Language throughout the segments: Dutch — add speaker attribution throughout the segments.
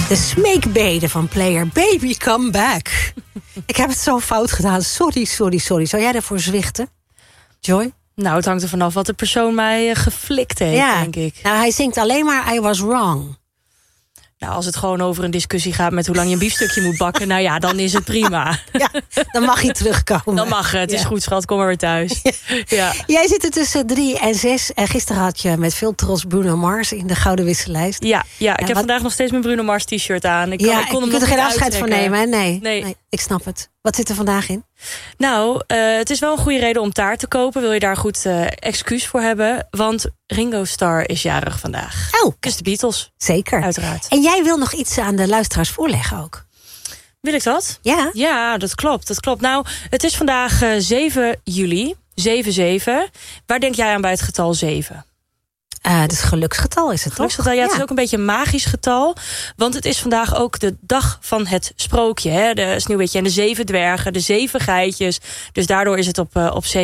Speaker 1: De smeekbeden van Player. Baby, come back. Ik heb het zo fout gedaan. Sorry. Zou jij daarvoor zwichten, Joy?
Speaker 2: Nou, het hangt er vanaf wat de persoon mij geflikt heeft, denk ik.
Speaker 1: Nou, hij zingt alleen maar I was wrong.
Speaker 2: Nou, als het gewoon over een discussie gaat met hoe lang je een biefstukje moet bakken... nou ja, dan is het prima.
Speaker 1: Ja, dan mag hij terugkomen.
Speaker 2: Dan mag het. Het is goed, schat. Kom maar weer thuis. Ja.
Speaker 1: Jij zit er tussen 3 en 6. En gisteren had je met veel trots Bruno Mars in de Gouden Wissellijst.
Speaker 2: Ja, ik heb vandaag nog steeds mijn Bruno Mars t-shirt aan. Ik kon hem
Speaker 1: er geen afscheid van nemen, hè? Nee, ik snap het. Wat zit er vandaag in?
Speaker 2: Nou, het is wel een goede reden om taart te kopen. Wil je daar goed excuus voor hebben? Want Ringo Starr is jarig vandaag.
Speaker 1: Oh.
Speaker 2: Dus de Beatles.
Speaker 1: Zeker.
Speaker 2: Uiteraard.
Speaker 1: En jij wil nog iets aan de luisteraars voorleggen ook?
Speaker 2: Wil ik dat?
Speaker 1: Ja.
Speaker 2: Ja, dat klopt. Nou, het is vandaag 7 juli. 7-7. Waar denk jij aan bij het getal 7?
Speaker 1: Het is geluksgetal, is het
Speaker 2: geluksgetal,
Speaker 1: toch?
Speaker 2: Ja, het is ook een beetje een magisch getal. Want het is vandaag ook de dag van het sprookje. Hè? De Sneeuwwitje en de 7 dwergen, de 7 geitjes. Dus daardoor is het op 7-7.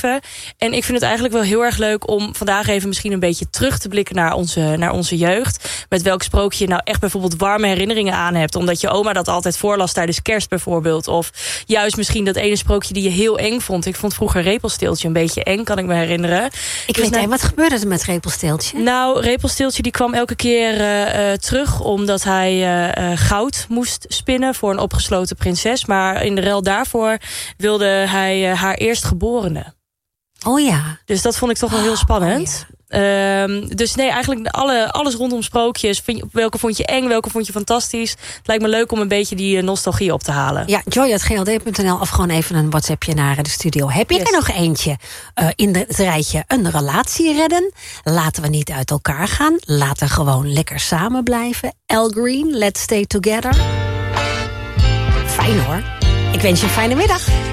Speaker 2: En ik vind het eigenlijk wel heel erg leuk om vandaag even misschien een beetje terug te blikken naar onze jeugd. Met welk sprookje je nou echt bijvoorbeeld warme herinneringen aan hebt. Omdat je oma dat altijd voorlas tijdens kerst bijvoorbeeld. Of juist misschien dat ene sprookje die je heel eng vond. Ik vond vroeger Repelsteeltje een beetje eng, kan ik me herinneren.
Speaker 1: Ik weet niet, wat gebeurde er met Repelsteeltje?
Speaker 2: Nou, Repelsteeltje die kwam elke keer terug... omdat hij goud moest spinnen voor een opgesloten prinses. Maar in de ruil daarvoor wilde hij haar eerstgeborene.
Speaker 1: Oh ja.
Speaker 2: Dus dat vond ik toch wel heel spannend.
Speaker 1: Oh ja.
Speaker 2: Dus nee, eigenlijk alles rondom sprookjes. Welke vond je eng, welke vond je fantastisch? Het lijkt me leuk om een beetje die nostalgie op te halen.
Speaker 1: Ja, joy@gld.nl of gewoon even een WhatsAppje naar de studio. Heb je er nog eentje in het rijtje een relatie redden? Laten we niet uit elkaar gaan. Laten we gewoon lekker samen blijven. Al Green, Let's Stay Together. Fijn hoor. Ik wens je een fijne middag.